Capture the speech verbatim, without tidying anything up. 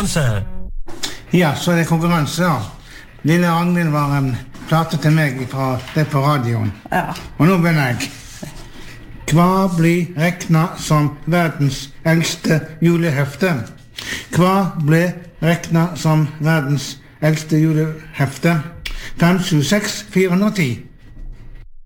konkurranse. Ja, så er det konkurranse da. Lille Ragnhild var en plate til meg fra det på radioen. Ja. Og nå begynner jeg. Hva blir regnet som verdens eldste julehefte? Hva blir regnet som verdens eldste julehefte? fem sju seks fire ti